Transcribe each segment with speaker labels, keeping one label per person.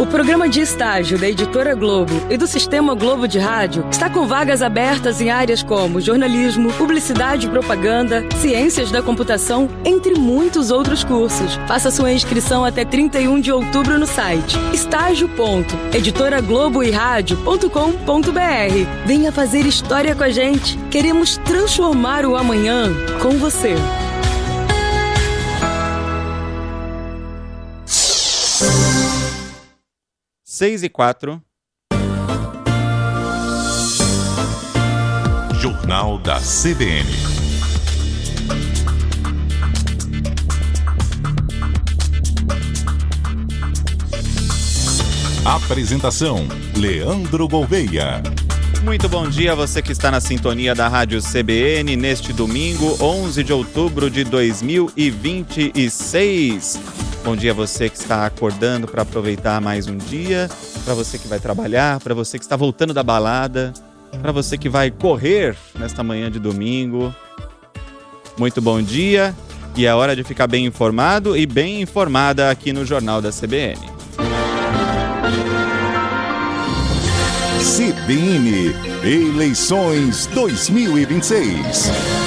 Speaker 1: O programa de estágio da Editora Globo e do Sistema Globo de Rádio está com vagas abertas em áreas como jornalismo, publicidade e propaganda, ciências da computação, entre muitos outros cursos. Faça sua inscrição até 31 de outubro no site estágio.editoragloboeradio.com.br. Venha fazer história com a gente. Queremos transformar o amanhã com você.
Speaker 2: 6h04.
Speaker 3: Jornal da CBN. Apresentação: Leandro Gouveia.
Speaker 2: Muito bom dia a você que está na sintonia da Rádio CBN neste domingo, 11 de outubro de 2026. Bom dia a você que está acordando para aproveitar mais um dia, para você que vai trabalhar, para você que está voltando da balada, para você que vai correr nesta manhã de domingo. Muito bom dia e é hora de ficar bem informado e bem informada aqui no Jornal da CBN.
Speaker 3: CBN Eleições 2026.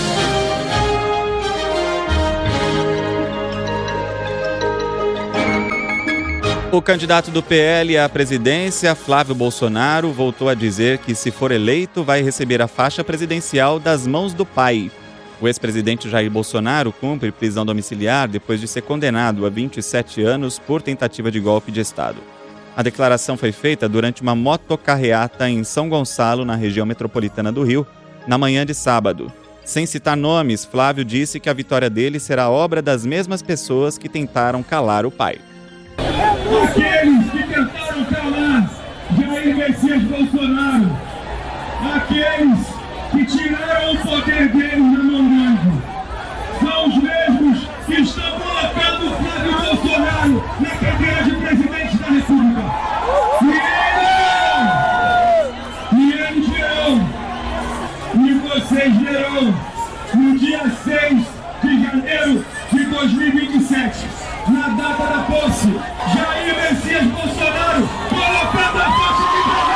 Speaker 2: O candidato do PL à presidência, Flávio Bolsonaro, voltou a dizer que, se for eleito, vai receber a faixa presidencial das mãos do pai. O ex-presidente Jair Bolsonaro cumpre prisão domiciliar depois de ser condenado a 27 anos por tentativa de golpe de Estado. A declaração foi feita durante uma motocarreata em São Gonçalo, na região metropolitana do Rio, na manhã de sábado. Sem citar nomes, Flávio disse que a vitória dele será obra das mesmas pessoas que tentaram calar o pai.
Speaker 4: Aqueles que tentaram calar Jair Messias Bolsonaro, aqueles que tiraram o poder dele na mão grande, são os mesmos que estão colocando o Flávio Bolsonaro na cadeira de presidente da República. E eles verão, e vocês verão, no dia 6 de janeiro de 2027, na data da posse, Jair Messias Bolsonaro colocando a faixa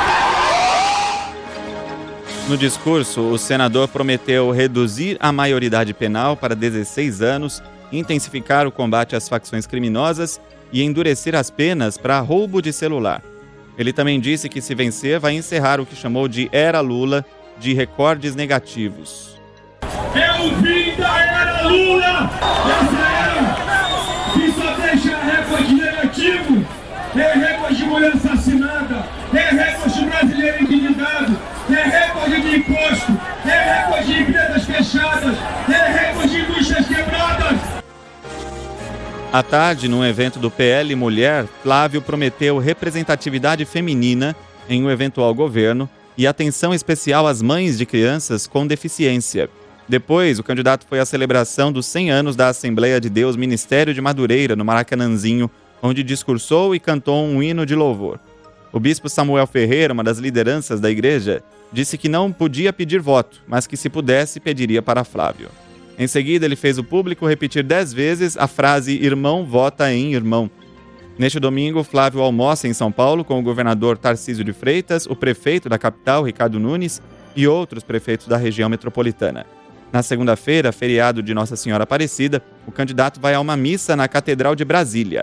Speaker 4: de...
Speaker 2: No discurso, o senador prometeu reduzir a maioridade penal para 16 anos, intensificar o combate às facções criminosas e endurecer as penas para roubo de celular. Ele também disse que, se vencer, vai encerrar o que chamou de Era Lula, de recordes negativos.
Speaker 4: É o fim da Era Lula! Essa era que só deixa recorde negativo, é recorde de mulher assassinada, é recorde de brasileiro endividado, é recorde de imposto, é recorde de empresas fechadas, é recorde de indústrias quebradas.
Speaker 2: À tarde, num evento do PL Mulher, Flávio prometeu representatividade feminina em um eventual governo e atenção especial às mães de crianças com deficiência. Depois, o candidato foi à celebração dos 100 anos da Assembleia de Deus Ministério de Madureira, no Maracanãzinho, onde discursou e cantou um hino de louvor. O bispo Samuel Ferreira, uma das lideranças da igreja, disse que não podia pedir voto, mas que, se pudesse, pediria para Flávio. Em seguida, ele fez o público repetir 10 vezes a frase "Irmão vota em irmão". Neste domingo, Flávio almoça em São Paulo com o governador Tarcísio de Freitas, o prefeito da capital, Ricardo Nunes, e outros prefeitos da região metropolitana. Na segunda-feira, feriado de Nossa Senhora Aparecida, o candidato vai a uma missa na Catedral de Brasília.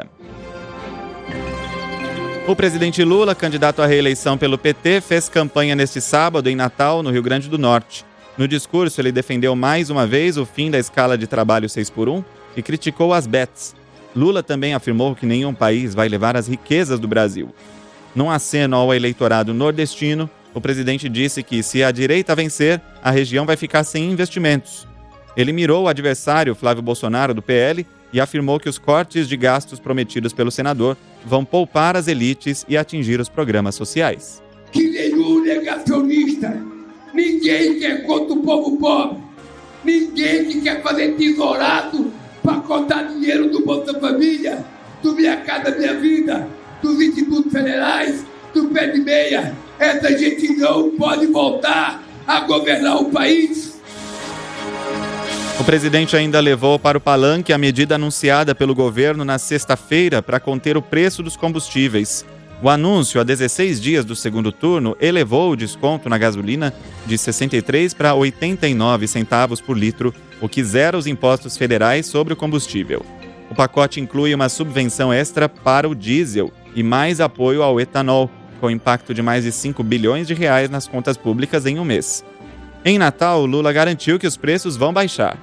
Speaker 2: O presidente Lula, candidato à reeleição pelo PT, fez campanha neste sábado em Natal, no Rio Grande do Norte. No discurso, ele defendeu mais uma vez o fim da escala de trabalho 6x1 e criticou as bets. Lula também afirmou que nenhum país vai levar as riquezas do Brasil. Num aceno ao eleitorado nordestino, o presidente disse que, se a direita vencer, a região vai ficar sem investimentos. Ele mirou o adversário Flávio Bolsonaro, do PL, e afirmou que os cortes de gastos prometidos pelo senador vão poupar as elites e atingir os programas sociais.
Speaker 5: Que nenhum negacionista, ninguém quer contra o povo pobre, ninguém que quer fazer tesourado para contar dinheiro do Bolsa Família, do Minha Casa Minha Vida, dos institutos federais, do pé de meia. Essa gente não pode voltar a governar o país.
Speaker 2: O presidente ainda levou para o palanque a medida anunciada pelo governo na sexta-feira para conter o preço dos combustíveis. O anúncio, a 16 dias do segundo turno, elevou o desconto na gasolina de 63 para 89 centavos por litro, o que zera os impostos federais sobre o combustível. O pacote inclui uma subvenção extra para o diesel e mais apoio ao etanol, com impacto de mais de 5 bilhões de reais nas contas públicas em um mês. Em Natal, Lula garantiu que os preços vão baixar.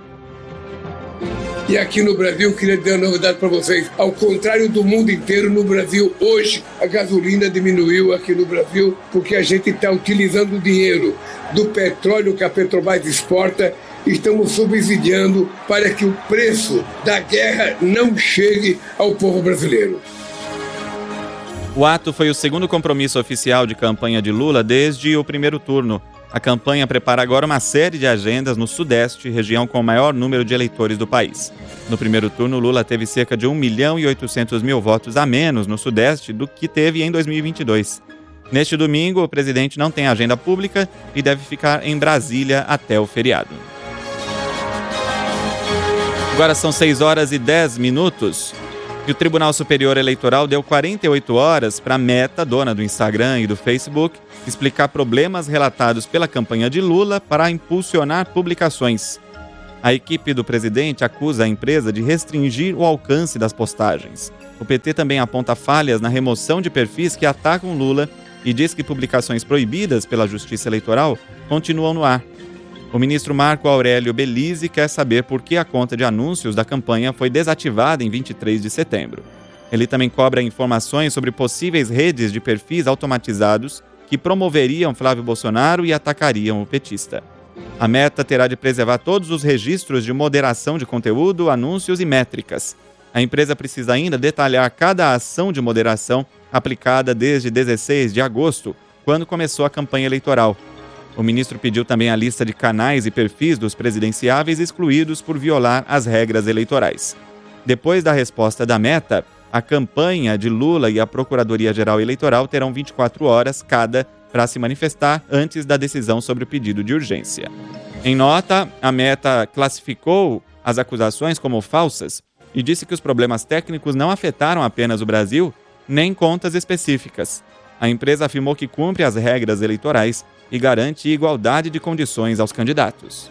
Speaker 5: E aqui no Brasil, queria dar uma novidade para vocês. Ao contrário do mundo inteiro, no Brasil, hoje, a gasolina diminuiu aqui no Brasil porque a gente está utilizando o dinheiro do petróleo que a Petrobras exporta e estamos subsidiando para que o preço da guerra não chegue ao povo brasileiro.
Speaker 2: O ato foi o segundo compromisso oficial de campanha de Lula desde o primeiro turno. A campanha prepara agora uma série de agendas no Sudeste, região com o maior número de eleitores do país. No primeiro turno, Lula teve cerca de 1.800.000 votos a menos no Sudeste do que teve em 2022. Neste domingo, o presidente não tem agenda pública e deve ficar em Brasília até o feriado. Agora são 6h10. E o Tribunal Superior Eleitoral deu 48 horas para a Meta, dona do Instagram e do Facebook, explicar problemas relatados pela campanha de Lula para impulsionar publicações. A equipe do presidente acusa a empresa de restringir o alcance das postagens. O PT também aponta falhas na remoção de perfis que atacam Lula e diz que publicações proibidas pela Justiça Eleitoral continuam no ar. O ministro Marco Aurélio Belize quer saber por que a conta de anúncios da campanha foi desativada em 23 de setembro. Ele também cobra informações sobre possíveis redes de perfis automatizados que promoveriam Flávio Bolsonaro e atacariam o petista. A Meta terá de preservar todos os registros de moderação de conteúdo, anúncios e métricas. A empresa precisa ainda detalhar cada ação de moderação aplicada desde 16 de agosto, quando começou a campanha eleitoral. O ministro pediu também a lista de canais e perfis dos presidenciáveis excluídos por violar as regras eleitorais. Depois da resposta da Meta, a campanha de Lula e a Procuradoria-Geral Eleitoral terão 24 horas cada para se manifestar antes da decisão sobre o pedido de urgência. Em nota, a Meta classificou as acusações como falsas e disse que os problemas técnicos não afetaram apenas o Brasil, nem contas específicas. A empresa afirmou que cumpre as regras eleitorais e garante igualdade de condições aos candidatos.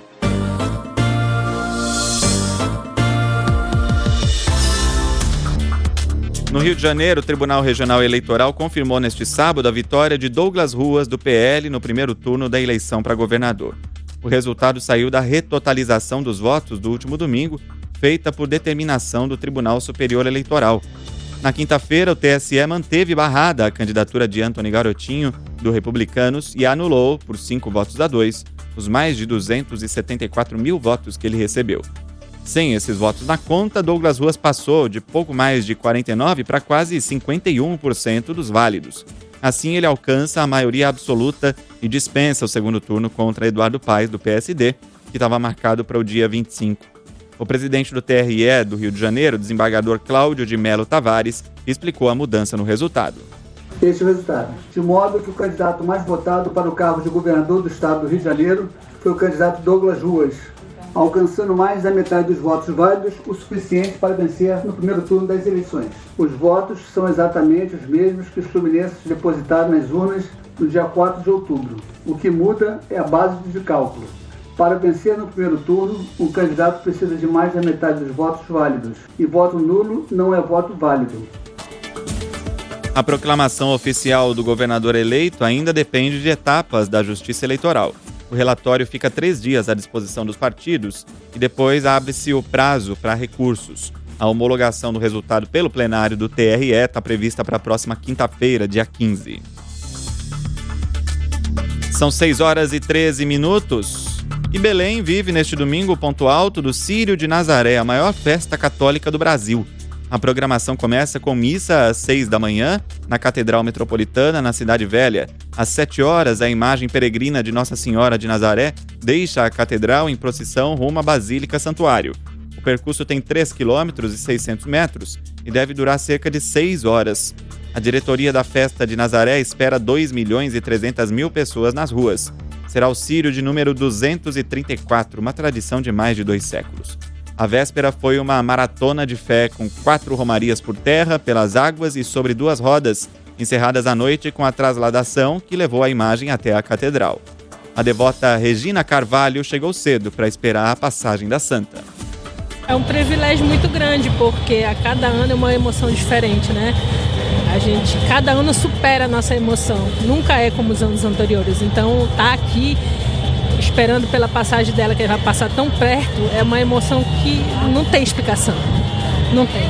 Speaker 2: No Rio de Janeiro, o Tribunal Regional Eleitoral confirmou neste sábado a vitória de Douglas Ruas, do PL, no primeiro turno da eleição para governador. O resultado saiu da retotalização dos votos do último domingo, feita por determinação do Tribunal Superior Eleitoral. Na quinta-feira, o TSE manteve barrada a candidatura de Antony Garotinho, do Republicanos, e anulou, por 5-2, os mais de 274 mil votos que ele recebeu. Sem esses votos na conta, Douglas Ruas passou de pouco mais de 49% para quase 51% dos válidos. Assim, ele alcança a maioria absoluta e dispensa o segundo turno contra Eduardo Paes, do PSD, que estava marcado para o dia 25. O presidente do TRE do Rio de Janeiro, desembargador Cláudio de Melo Tavares, explicou a mudança no resultado.
Speaker 6: Este é o resultado. De modo que o candidato mais votado para o cargo de governador do estado do Rio de Janeiro foi o candidato Douglas Ruas, alcançando mais da metade dos votos válidos, o suficiente para vencer no primeiro turno das eleições. Os votos são exatamente os mesmos que os fluminenses depositaram nas urnas no dia 4 de outubro. O que muda é a base de cálculo. Para vencer no primeiro turno, um candidato precisa de mais da metade dos votos válidos, e voto nulo não é voto válido.
Speaker 2: A proclamação oficial do governador eleito ainda depende de etapas da Justiça Eleitoral. O relatório fica 3 dias à disposição dos partidos e depois abre-se o prazo para recursos. A homologação do resultado pelo plenário do TRE está prevista para a próxima quinta-feira, dia 15. São 6h13. E Belém vive neste domingo o ponto alto do Círio de Nazaré, a maior festa católica do Brasil. A programação começa com missa às 6 da manhã, na Catedral Metropolitana, na Cidade Velha. Às 7 horas, a imagem peregrina de Nossa Senhora de Nazaré deixa a catedral em procissão rumo à Basílica Santuário. O percurso tem 3 km e 600 metros e deve durar cerca de 6 horas. A diretoria da Festa de Nazaré espera 2.300.000 pessoas nas ruas. Será o Círio de número 234, uma tradição de mais de 2 séculos. A véspera foi uma maratona de fé com 4 romarias por terra, pelas águas e sobre 2 rodas, encerradas à noite com a trasladação que levou a imagem até a catedral. A devota Regina Carvalho chegou cedo para esperar a passagem da santa.
Speaker 7: É um privilégio muito grande, porque a cada ano é uma emoção diferente, né? Cada ano supera a nossa emoção, nunca é como os anos anteriores. Então, tá aqui esperando pela passagem dela, que vai passar tão perto, é uma emoção que não tem explicação, não tem.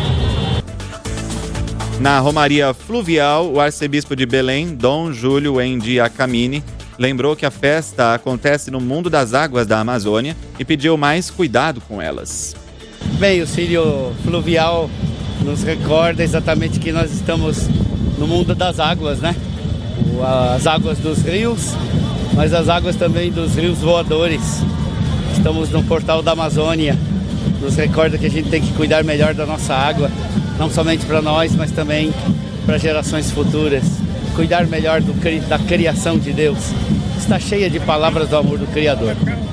Speaker 2: Na Romaria Fluvial, o arcebispo de Belém, Dom Júlio Endi Acamini, lembrou que a festa acontece no mundo das águas da Amazônia e pediu mais cuidado com elas.
Speaker 8: Bem, o Círio Fluvial nos recorda exatamente que nós estamos no mundo das águas, né? As águas dos rios, mas as águas também dos rios voadores. Estamos no portal da Amazônia. Nos recorda que a gente tem que cuidar melhor da nossa água, não somente para nós, mas também para gerações futuras. Cuidar melhor da criação de Deus. Está cheia de palavras do amor do Criador.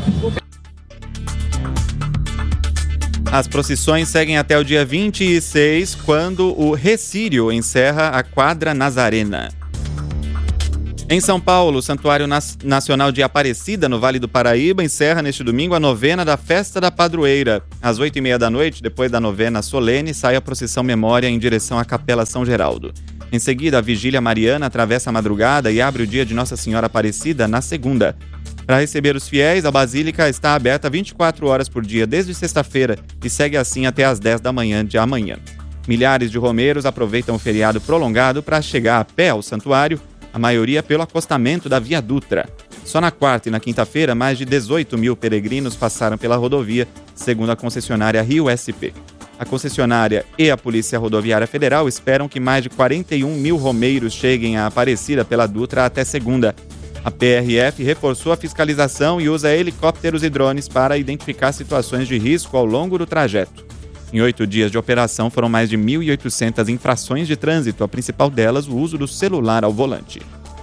Speaker 2: As procissões seguem até o dia 26, quando o Recírio encerra a Quadra Nazarena. Em São Paulo, o Santuário Nacional de Aparecida, no Vale do Paraíba, encerra neste domingo a novena da Festa da Padroeira. Às 8h30 da noite, depois da novena solene, sai a procissão memória em direção à Capela São Geraldo. Em seguida, a Vigília Mariana atravessa a madrugada e abre o dia de Nossa Senhora Aparecida na segunda. Para receber os fiéis, a Basílica está aberta 24 horas por dia desde sexta-feira e segue assim até às 10 da manhã de amanhã. Milhares de romeiros aproveitam o feriado prolongado para chegar a pé ao santuário, a maioria pelo acostamento da Via Dutra. Só na quarta e na quinta-feira, mais de 18 mil peregrinos passaram pela rodovia, segundo a concessionária Rio SP. A concessionária e a Polícia Rodoviária Federal esperam que mais de 41 mil romeiros cheguem a Aparecida pela Dutra até segunda. A PRF reforçou a fiscalização e usa helicópteros e drones para identificar situações de risco ao longo do trajeto. Em 8 dias de operação, foram mais de 1.800 infrações de trânsito, a principal delas o uso do celular ao volante.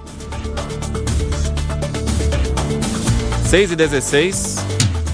Speaker 2: 6h16.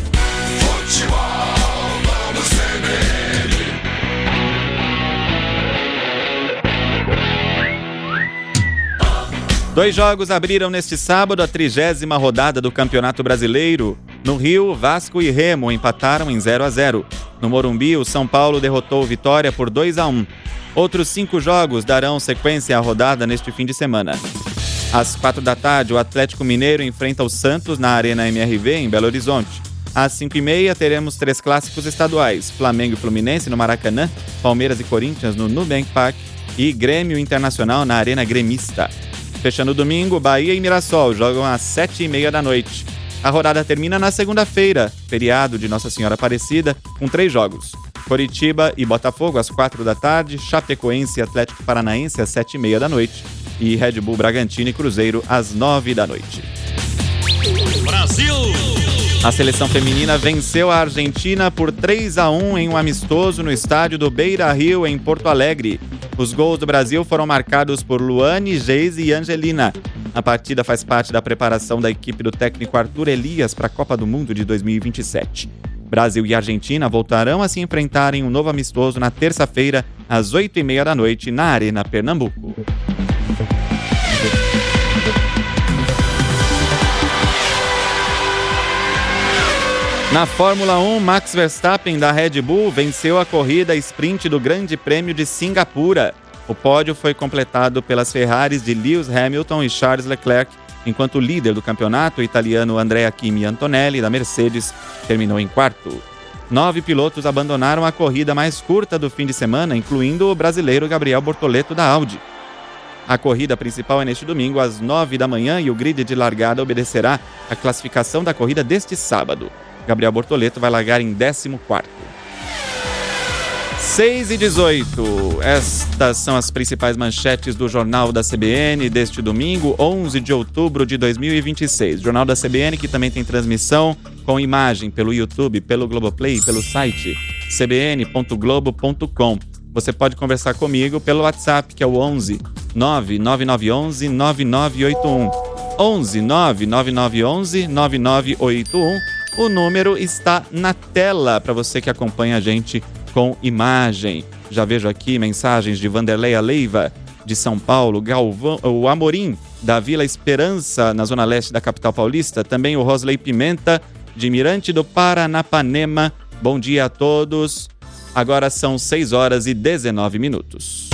Speaker 2: Dois jogos abriram neste sábado a 30ª rodada do Campeonato Brasileiro. No Rio, Vasco e Remo empataram em 0-0. No Morumbi, o São Paulo derrotou o Vitória por 2-1. Outros 5 jogos darão sequência à rodada neste fim de semana. Às 4 da tarde, o Atlético Mineiro enfrenta o Santos na Arena MRV, em Belo Horizonte. Às 5h30, teremos 3 clássicos estaduais: Flamengo e Fluminense no Maracanã, Palmeiras e Corinthians no Nubank Park e Grêmio Internacional na Arena Gremista. Fechando o domingo, Bahia e Mirassol jogam às 7h30 da noite. A rodada termina na segunda-feira, feriado de Nossa Senhora Aparecida, com 3 jogos. Coritiba e Botafogo às 4 da tarde, Chapecoense e Atlético Paranaense às 7h30 da noite e Red Bull Bragantino e Cruzeiro às 9 da noite. Brasil! A seleção feminina venceu a Argentina por 3-1 em um amistoso no estádio do Beira-Rio, em Porto Alegre. Os gols do Brasil foram marcados por Luane, Geise e Angelina. A partida faz parte da preparação da equipe do técnico Arthur Elias para a Copa do Mundo de 2027. Brasil e Argentina voltarão a se enfrentar em um novo amistoso na terça-feira, às 8h30 da noite, na Arena Pernambuco. Na Fórmula 1, Max Verstappen da Red Bull venceu a corrida sprint do Grande Prêmio de Singapura. O pódio foi completado pelas Ferraris de Lewis Hamilton e Charles Leclerc, enquanto o líder do campeonato, o italiano Andrea Kimi Antonelli, da Mercedes, terminou em quarto. 9 pilotos abandonaram a corrida mais curta do fim de semana, incluindo o brasileiro Gabriel Bortoleto, da Audi. A corrida principal é neste domingo, às 9 da manhã, e o grid de largada obedecerá à classificação da corrida deste sábado. Gabriel Bortoleto vai largar em 14º. 6h18. Estas são as principais manchetes do Jornal da CBN deste domingo, 11 de outubro de 2026. Jornal da CBN que também tem transmissão com imagem pelo YouTube, pelo Globoplay, pelo site cbn.globo.com. Você pode conversar comigo pelo WhatsApp, que é o 11 99911 9981. 11 99911 9981. O número está na tela para você que acompanha a gente com imagem. Já vejo aqui mensagens de Vanderleia Leiva. de São Paulo, Galvão, o Amorim, da Vila Esperança, na zona leste da capital paulista, também o Rosley Pimenta, de Mirante do Paranapanema. Bom dia a todos. Agora são 6 horas e 19 minutos.